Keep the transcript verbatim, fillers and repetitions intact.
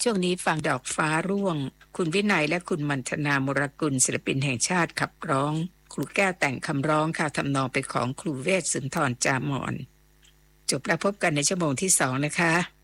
ช่วงนี้ฟังดอกฟ้าร่วงคุณวินัยและคุณมัณฑนามรกุลศิลปินแห่งชาติขับร้องครูแก้วแต่งคำร้องค่ะทำนองเป็นของครูเวชสุนทรจามอนจบแล้วพบกันในชั่วโมงที่สองนะคะ